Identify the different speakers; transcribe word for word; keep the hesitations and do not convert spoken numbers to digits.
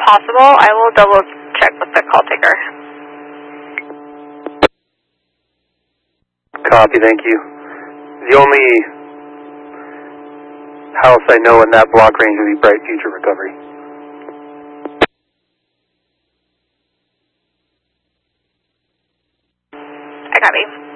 Speaker 1: possible. I will double check with the call taker.
Speaker 2: Copy, thank you. The only house I know in that block range would be Bright Future Recovery.
Speaker 1: I copy.